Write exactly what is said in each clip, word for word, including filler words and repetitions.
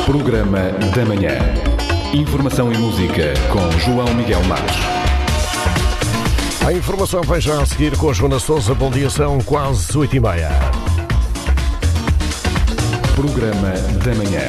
Programa da Manhã. Informação e música com João Miguel Matos. A informação vem já a seguir com a Joana Sousa. Bom dia, são quase oito e meia. Programa da Manhã.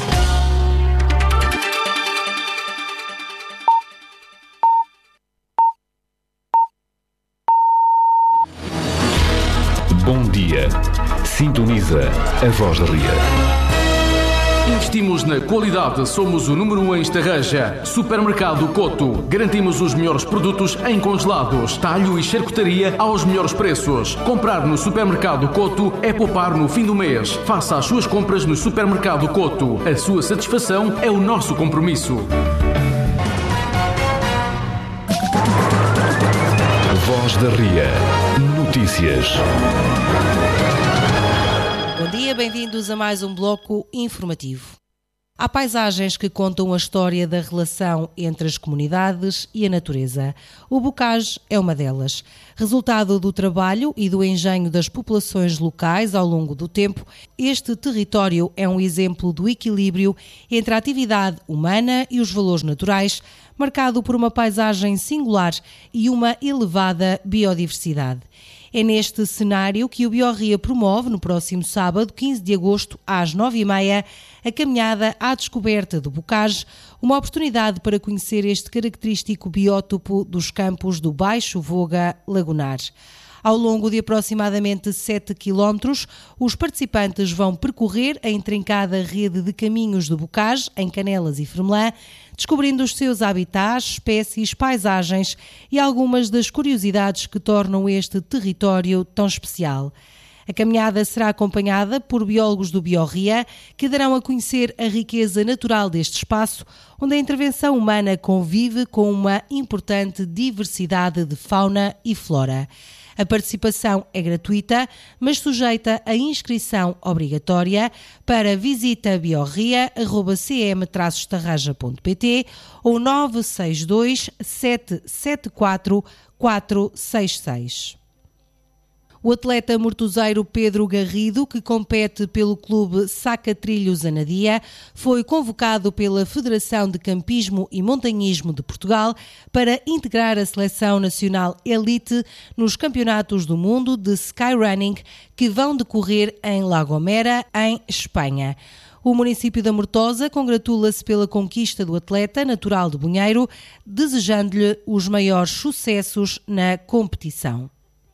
Bom dia. Sintoniza a Voz da Ria. Investimos na qualidade, somos o número um em Estarreja. Supermercado Coto. Garantimos os melhores produtos em congelados, talho e charcutaria aos melhores preços. Comprar no Supermercado Coto é poupar no fim do mês. Faça as suas compras no Supermercado Coto. A sua satisfação é o nosso compromisso. Voz da Ria. Notícias. Bom dia, bem-vindos a mais um bloco informativo. Há paisagens que contam a história da relação entre as comunidades e a natureza. O Bocage é uma delas. Resultado do trabalho e do engenho das populações locais ao longo do tempo, este território é um exemplo do equilíbrio entre a atividade humana e os valores naturais, marcado por uma paisagem singular e uma elevada biodiversidade. É neste cenário que o Biorria promove, no próximo sábado, quinze de agosto, às nove e meia, a caminhada à descoberta do Bocage, uma oportunidade para conhecer este característico biótopo dos campos do Baixo Voga Lagunar. Ao longo de aproximadamente sete quilómetros, os participantes vão percorrer a intrincada rede de caminhos do Bocage, em Canelas e Fermelã, descobrindo os seus habitats, espécies, paisagens e algumas das curiosidades que tornam este território tão especial. A caminhada será acompanhada por biólogos do Biorria, que darão a conhecer a riqueza natural deste espaço, onde a intervenção humana convive com uma importante diversidade de fauna e flora. A participação é gratuita, mas sujeita a inscrição obrigatória para visita biorria arroba c m traço estarraja ponto p t ou nove seis dois, sete sete quatro, quatro seis seis. O atleta mortoseiro Pedro Garrido, que compete pelo clube Sacatrilhos Anadia, foi convocado pela Federação de Campismo e Montanhismo de Portugal para integrar a seleção nacional elite nos Campeonatos do Mundo de Skyrunning que vão decorrer em La Gomera, em Espanha. O município da Mortosa congratula-se pela conquista do atleta natural de Bunheiro, desejando-lhe os maiores sucessos na competição.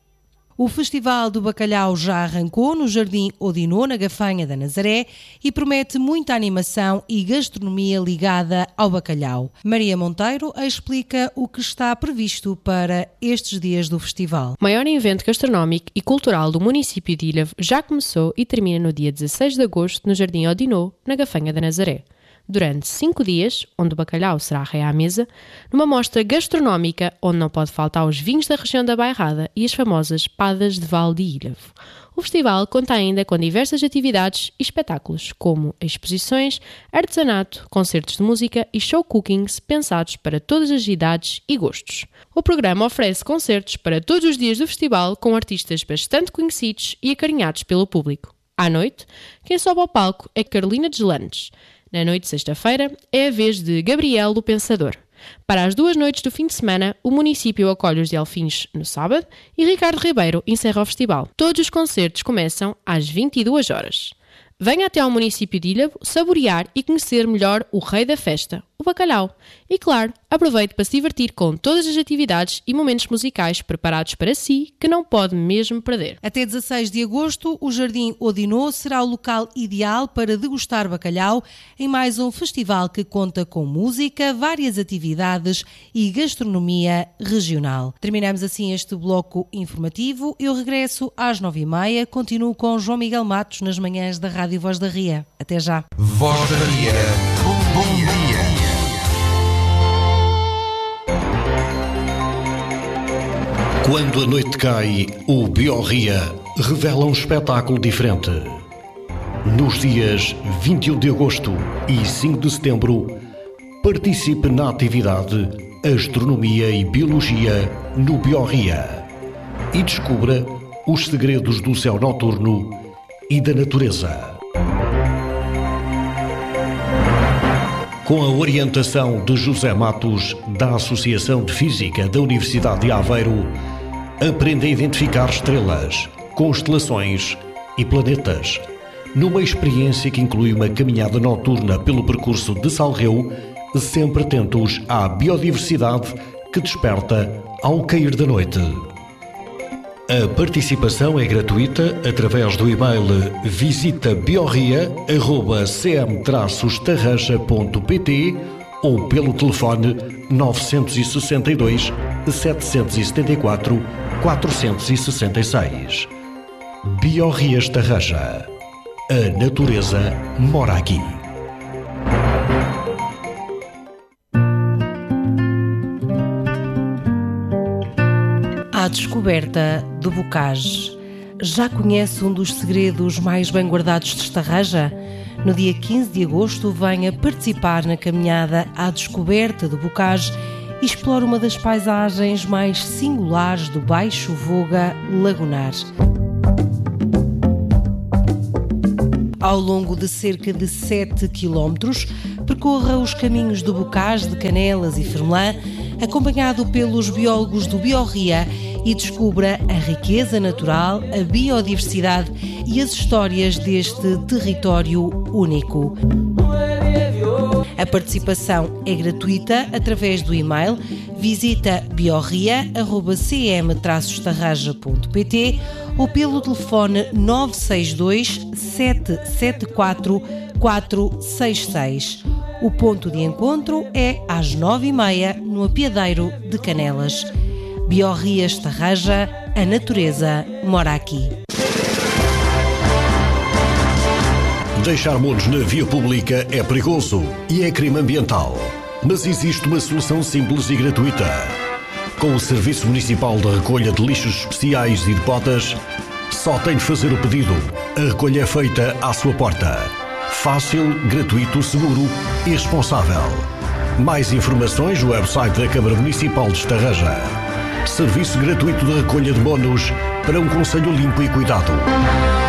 O Festival do Bacalhau já arrancou no Jardim Odinô, na Gafanha da Nazaré, e promete muita animação e gastronomia ligada ao bacalhau. Maria Monteiro explica o que está previsto para estes dias do festival. O maior evento gastronómico e cultural do município de Ilhavo já começou e termina no dia dezasseis de agosto no Jardim Odinô, na Gafanha da Nazaré. Durante cinco dias, onde o bacalhau será rei à mesa, numa mostra gastronómica onde não pode faltar os vinhos da região da Bairrada e as famosas padas de Val de Ilhavo. O festival conta ainda com diversas atividades e espetáculos, como exposições, artesanato, concertos de música e show cookings pensados para todas as idades e gostos. O programa oferece concertos para todos os dias do festival com artistas bastante conhecidos e acarinhados pelo público. À noite, quem sobe ao palco é Carolina Deslandes. Na noite de sexta-feira é a vez de Gabriel do Pensador. Para as duas noites do fim de semana, o município acolhe os Delfins no sábado e Ricardo Ribeiro encerra o festival. Todos os concertos começam às vinte e duas horas. Venha até ao município de Ilhavo saborear e conhecer melhor o rei da festa, o bacalhau. E claro, aproveite para se divertir com todas as atividades e momentos musicais preparados para si que não pode mesmo perder. Até dezasseis de agosto, o Jardim Odinô será o local ideal para degustar bacalhau em mais um festival que conta com música, várias atividades e gastronomia regional. Terminamos assim este bloco informativo. Eu regresso às nove e meia. Continuo com João Miguel Matos nas manhãs da Rádio Voz da Ria. Até já. Voz da Ria. Bom, bom dia. Quando a noite cai, o Biorria revela um espetáculo diferente. Nos dias vinte e um de agosto e cinco de setembro, participe na atividade Astronomia e Biologia no Biorria e descubra os segredos do céu noturno e da natureza. Com a orientação de José Matos, da Associação de Física da Universidade de Aveiro, aprende a identificar estrelas, constelações e planetas, numa experiência que inclui uma caminhada noturna pelo percurso de Salreu, sempre atentos à biodiversidade que desperta ao cair da noite. A participação é gratuita através do e-mail visita biorria arroba c m traços tarraja ponto p t ou pelo telefone nove seis dois, sete sete quatro, quatro seis seis. Biorrias Tarraja. A natureza mora aqui. À descoberta do Bocage. Já conhece um dos segredos mais bem guardados de Estarraja? No dia quinze de agosto, venha participar na caminhada à descoberta do Bocage e explore uma das paisagens mais singulares do Baixo Voga Lagunar. Ao longo de cerca de sete quilómetros, percorra os caminhos do Bocage de Canelas e Fermelã, acompanhado pelos biólogos do Biorria, e descubra a riqueza natural, a biodiversidade e as histórias deste território único. A participação é gratuita através do e-mail visita biorria arroba c m traços tarraja ponto p t ou pelo telefone nove seis dois, sete sete quatro, quatro seis seis. O ponto de encontro é às nove e meia no Apiadeiro de Canelas. Biorrias Tarraja, a natureza mora aqui. Deixar monos na via pública é perigoso e é crime ambiental. Mas existe uma solução simples e gratuita. Com o Serviço Municipal de Recolha de Lixos Especiais e de Podas, só tem de fazer o pedido. A recolha é feita à sua porta. Fácil, gratuito, seguro e responsável. Mais informações no website da Câmara Municipal de Estarraja. Serviço gratuito de recolha de monos para um concelho limpo e cuidado.